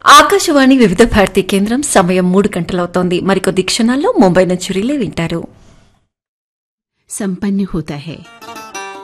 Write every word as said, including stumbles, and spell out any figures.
ఆకాశవాణి వివిధ భారతి కేంద్రం సమయం మూడు గంటలవుతోంది. మరికొద్ది క్షణాల్లో ముంబై నుంచి రిలే వింటారు. संपन्न होता है